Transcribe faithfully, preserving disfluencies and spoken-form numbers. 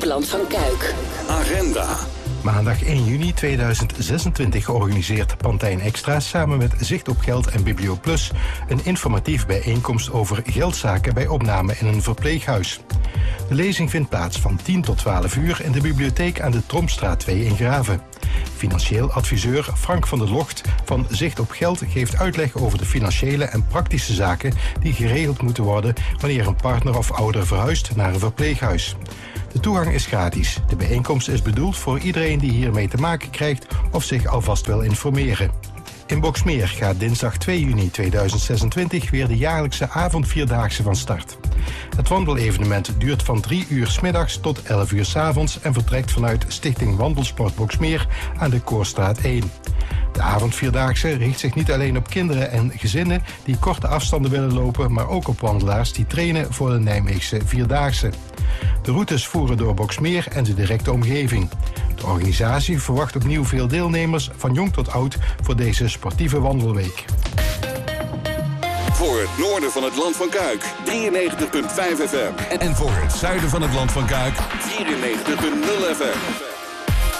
Land van Kuik. Agenda. Maandag één juni tweeduizend zesentwintig organiseert Pantijn Extra samen met Zicht op Geld en BiblioPlus een informatief bijeenkomst over geldzaken bij opname in een verpleeghuis. De lezing vindt plaats van tien tot twaalf uur in de bibliotheek aan de Tromstraat twee in Graven. Financieel adviseur Frank van der Locht van Zicht op Geld geeft uitleg over de financiële en praktische zaken die geregeld moeten worden wanneer een partner of ouder verhuist naar een verpleeghuis. De toegang is gratis. De bijeenkomst is bedoeld voor iedereen die hiermee te maken krijgt of zich alvast wil informeren. In Boxmeer gaat dinsdag twee juni tweeduizend zesentwintig weer de jaarlijkse avondvierdaagse van start. Het wandelevenement duurt van drie uur 's middags tot elf uur 's avonds en vertrekt vanuit Stichting Wandelsport Boxmeer aan de Koorstraat één. De avondvierdaagse richt zich niet alleen op kinderen en gezinnen die korte afstanden willen lopen, maar ook op wandelaars die trainen voor de Nijmeegse Vierdaagse. De routes voeren door Boxmeer en de directe omgeving. De organisatie verwacht opnieuw veel deelnemers, van jong tot oud, voor deze sportieve wandelweek. Voor het noorden van het Land van Kuik, drieënnegentig komma vijf F M. En voor het zuiden van het Land van Kuik, vierennegentig komma nul F M.